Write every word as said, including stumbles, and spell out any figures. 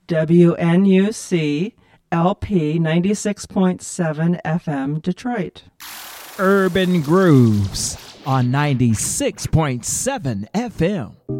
W N U C L P ninety-six point seven F M Detroit. Urban Grooves on ninety-six point seven F M.